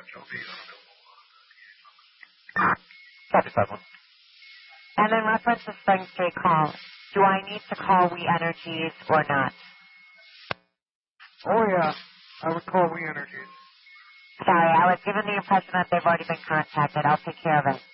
Copy 5-1. And in reference to Spring Street call, do I need to call We Energies or not? Oh, yeah. I would call We Energies. Sorry, I was given the impression that they've already been contacted. I'll take care of it.